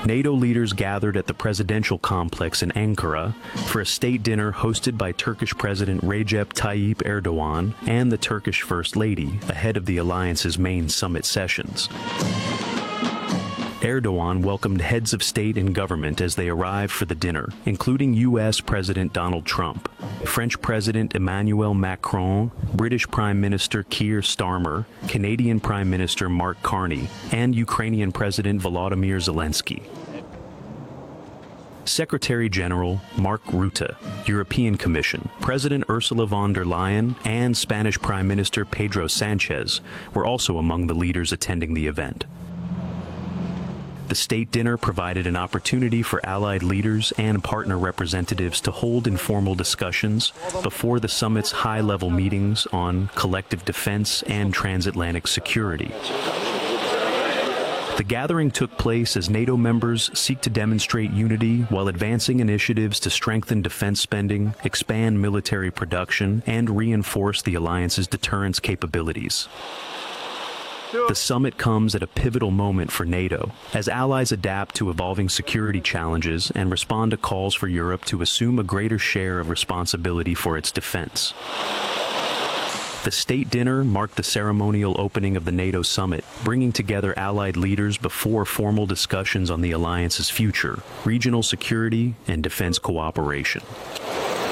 NATO leaders gathered at the presidential complex in Ankara for a state dinner hosted by Turkish President Recep Tayyip Erdogan and the Turkish First Lady ahead of the alliance's main summit sessions. Erdogan welcomed heads of state and government as they arrived for the dinner, including U.S. President Donald Trump, French President Emmanuel Macron, British Prime Minister Keir Starmer, Canadian Prime Minister Mark Carney, and Ukrainian President Volodymyr Zelensky. Secretary General Mark Rutte, European Commission, President Ursula von der Leyen, and Spanish Prime Minister Pedro Sanchez were also among the leaders attending the event. The state dinner provided an opportunity for allied leaders and partner representatives to hold informal discussions before the summit's high-level meetings on collective defense and transatlantic security. The gathering took place as NATO members seek to demonstrate unity while advancing initiatives to strengthen defense spending, expand military production, and reinforce the alliance's deterrence capabilities. The summit comes at a pivotal moment for NATO, as allies adapt to evolving security challenges and respond to calls for Europe to assume a greater share of responsibility for its defense. The state dinner marked the ceremonial opening of the NATO summit, bringing together allied leaders before formal discussions on the alliance's future, regional security, and defense cooperation.